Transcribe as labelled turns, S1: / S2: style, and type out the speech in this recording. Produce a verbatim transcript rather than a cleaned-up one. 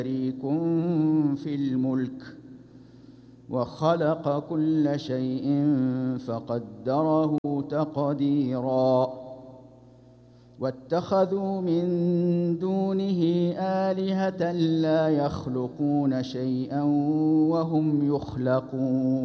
S1: شريك في الملك وخلق كل شيء فقدره تقديرا واتخذوا من دونه آلهة لا يخلقون شيئا وهم يخلقون